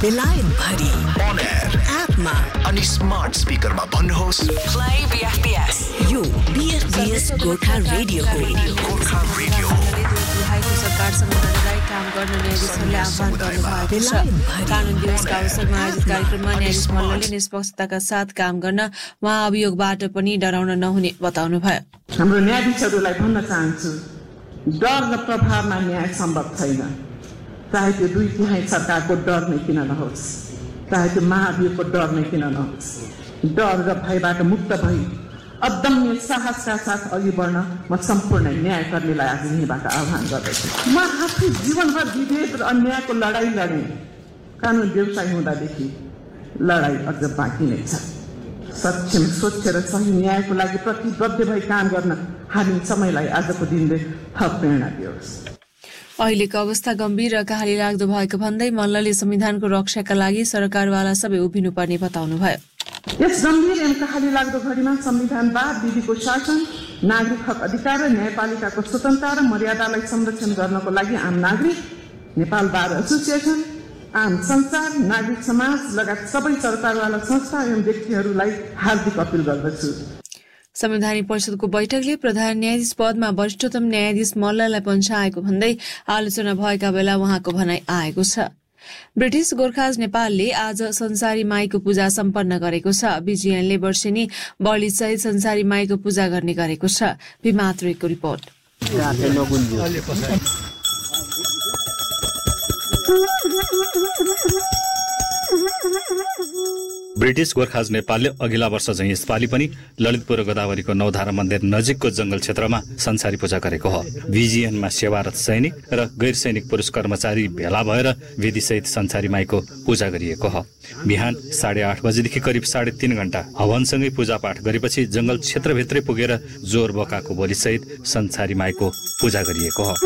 बेलायत भरि on air एपमा अनि स्मार्ट स्पिकरमा भन्नुहोस् प्ले बीएफपीएस यो बीएफपीएस गोर्खा रेडियो गोर्खा रेडियो सरकारसँग लडाई काम गर्न न्यायाधीशहरूले आह्वान गर्नुभएको छ। कानुन दिवसका अवसरमा आयोजित कार्यक्रममा न्यायाधीश मल्लले निष्पक्षताका साथ काम गर्न उहाँ अभियोगबाट पनि डराउन नहुने बताउनुभयो। हाम्रो न्यायाधीशहरूलाई भन्न चाहन्छु, डर र प्रभावमा न्याय सम्भव छैन। चाहे त्यो 2/3 सरकारको डर नै किन नहोस्, चाहे त्यो महाभियोगको डर नै किन नहोस्, डर र भयबाट मुक्त भई अदम्य साहसका साथ अघि बढ्न म सम्पूर्ण न्यायकर्मीलाई आज यहीँबाट आह्वान गर्दछु। म आफै जीवनभर विभेद र अन्यायको लडाई लडेँ। कानुन व्यवसाय हुँदादेखि लडाई अझ बाँकी नै छ। सक्षम, स्वच्छ र सही न्यायको लागि प्रतिबद्ध भई काम गर्न हामी समयलाई आजको दिनले थप प्रेरणा दियोस्। अहिलेको अवस्था गम्भीर र कहाली लाग्दो भएको भन्दै मल्लले संविधानको रक्षाका लागि सरकारवाला सबै उभिनुपर्ने बताउनुभयो। यस गम्भीर एवं कहाली लाग्दो घडीमा संविधानवाद, विधिको शासन, नागरिक हक अधिकार र न्यायपालिकाको स्वतन्त्रता र मर्यादालाई संरक्षण गर्नको लागि आम नागरिक, नेपाल बार एसोसिएसन, आम संसार, नागरिक समाज लगायत सबै सरकारवाला संस्था एवं व्यक्तिहरूलाई हार्दिक अपिल गर्दछु। संवैधानिक परिषदको बैठकले प्रधान न्यायाधीश पदमा वरिष्ठतम न्यायाधीश मल्ललाई पन्छाएको भन्दै आलोचना भएका बेला उहाँको भनाई आएको छ। ब्रिटिश गोर्खाज नेपालले आज संसारी माईको पूजा सम्पन्न गरेको छ। बीजीएनले वर्षेनी बलि सहित संसारी माईको पूजा गर्ने गरेको छ। विमात्रेको रिपोर्ट। ब्रिटिश गोर्खाज नेपालले अघिल्ला वर्ष झैं यसपालि पनि ललितपुर र गोदावरीको नौधारा मन्दिर नजिकको जंगल क्षेत्रमा संसारी पूजा गरेको हो। बीजीएनमा सेवारत सैनिक र गैर सैनिक पुरुष कर्मचारी भेला भएर विधिसहित संसारी माईको पूजा गरिएको हो। बिहान 8:30 बजेदेखि करिब 3.5 घण्टा हवनसँगै पूजापाठ गरेपछि जंगल क्षेत्रभित्रै पुगेर जोर बोकाको बोलीसहित संसारी माईको पूजा गरिएको हो।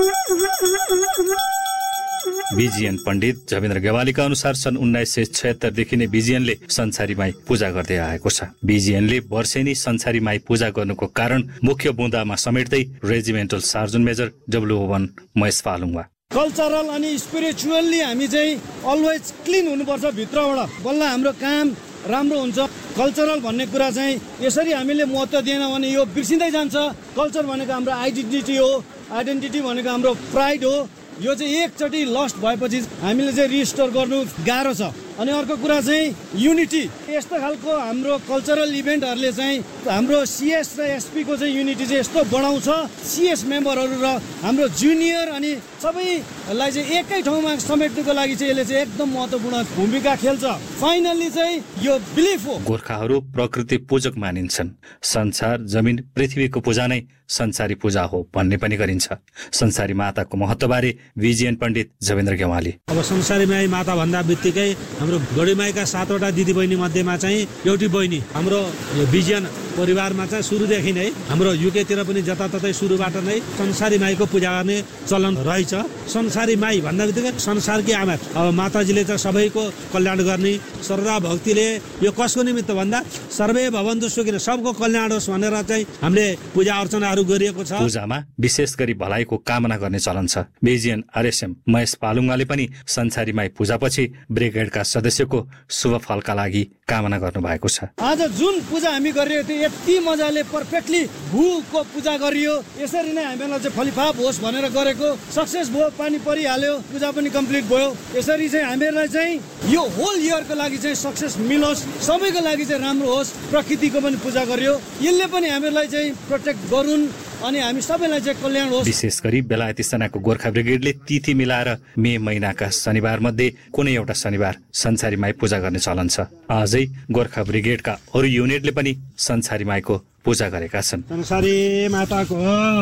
बीजीएन पण्डित जवेन्द्र गेवालीका अनुसार सन् 1976 देखि नै बीजीएनले संसारी माई पूजा गर्दै आएको छ। बीजीएनले वर्षेनी संसारी माई पूजा गर्नुको कारण मुख्य बुँदामा समेट्दै regimental surgeon major W1 Mahesh फालुङवा cultural अनि स्पिरिचुअल्ली हामी चाहिँ अलवेज क्लिन हुनुपर्छ भित्रबाट, बल्ल हाम्रो काम राम्रो हुन्छ। कल्चरल भन्ने कुरा चाहिँ यसरी हामीले महत्त्व दिएन भने यो बिर्सिँदै जान्छ। कल्चर भनेको हाम्रो आइडेन्टिटी हो, आइडेन्टिटी भनेको हाम्रो प्राइड हो। यो चाहिँ एकचोटि लस्ट भएपछि हामीले चाहिँ रिस्टोर गर्नु गाह्रो छ। अनि अर्को कुरा चाहिँ युनिटी। यस्तो खालको हाम्रो कल्चरल इभेन्टहरूले चाहिँ हाम्रो सीएस र एसपीको चाहिँ युनिटी चाहिँ यस्तो बढाउँछ। सीएस मेम्बरहरू र हाम्रो जुनियर अनि सबैलाई चाहिँ एकै ठाउँमा समेट्नुको लागि चाहिँ यसले चाहिँ एकदम महत्त्वपूर्ण भूमिका खेल्छ। फाइनल्ली चाहिँ यो बिलिफ हो। गोर्खाहरू प्रकृति पूजक मानिन्छन्। संसार, जमिन, पृथ्वीको पूजा नै संसारी पूजा हो भन्ने पनि गरिन्छ। संसारी माताको महत्त्वबारे बीजीएन पण्डित जवेन्द्र गेवाली। अब संसारी माई माता भन्दा बित्तिकै हाम्रो गढीमाईका 7वटा दिदीबहिनी मध्येमा चाहिँ एउटी बहिनी हाम्रो बीजीएन परिवारमा चाहिँ सुरुदेखि नै हाम्रो युकेतिर पनि जताततै सुरुबाट नै संसारी माईको पूजा गर्ने चलन रहेछ। संसारी माई भन्दा बित्तिकै संसारकी आमा। अब माताजीले चाहिँ सबैको कल्याण गर्ने श्रद्धा भक्तिले यो कसको निमित्त भन्दा सर्वे भवन्तु सुखिनः, सबको कल्याण होस् भनेर चाहिँ हामीले पूजा अर्चनाहरू गरिएको छ। पूजामा विशेष गरी भलाइको कामना गर्ने चलन छ। बीजीएन आरएसएम महेश पालुङले पनि संसारी माई पूजापछि ब्रिगेडका सदस्यको शुभ फलका लागि कामना गर्नु भएको छ। आज जुन पूजा हामी गरिरहेको थियौँ यति मजाले पर्फेक्टली भूको पूजा गरियो। यसरी नै हामीलाई चाहिँ फलिफाप होस् भनेर गरेको सक्सेस भयो। पानी परिहाल्यो, पूजा पनि कम्प्लिट भयो। यसरी चाहिँ हामीलाई चाहिँ यो होल इयरको लागि चाहिँ सक्सेस मिलोस्, सबैको लागि चाहिँ राम्रो होस्। प्रकृतिको पनि पूजा गरियो, यसले पनि हामीलाई चाहिँ प्रोटेक्ट गरून् अनि हामी सबैलाई चाहिँ कल्याण होस्। विशेष गरी बेलायती सेनाको गोर्खा ब्रिगेडले तिथि मिलाएर मे महिनाका शनिबार मध्ये कुनै एउटा शनिबार संसारी माई पूजा गर्ने चलन छ। आजै गोर्खा ब्रिगेडका अरू युनिटले पनि संसारी माईको पूजा गरेका छन्। संसारी माताको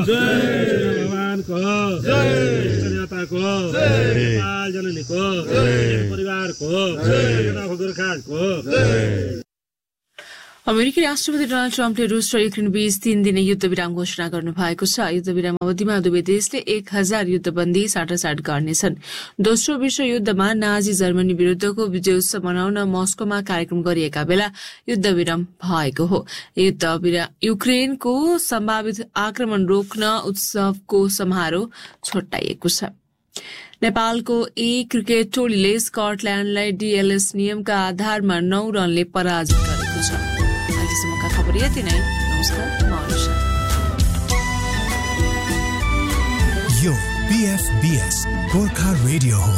जय, भगवानको जय, जनताको जय, नेपाल जननीको जय, परिवारको जय, गोर्खाको जय। अमेरिकी राष्ट्रपति डोनाल्ड ट्रम्पले रूस र युक्रेन बीच 3 दिने युद्ध विराम घोषणा गर्नु भएको छ। युद्ध विराम अवधिमा दुवै देशले 1000 युद्धबन्दी साटासाट गर्नेछन्। दोस्रो विश्व युद्धमा नाजी जर्मनी विरूद्धको विजय उत्सव मनाउन मस्कोमा कार्यक्रम गरिएका बेला युद्ध विराम भएको हो। युक्रेनको सम्भावित आक्रमण रोक्न उत्सवको समारोह छुट्याइएको छ। नेपालको ए क्रिकेट टोलीले स्कटल्याण्डलाई डीएलएस नियमका आधारमा 9 रनले पराजित गरेको छ। अहिलेसम्मका खबर यति नै। नमस्कार, म अनुषा। यो BFBS गोर्खा रेडियो हो।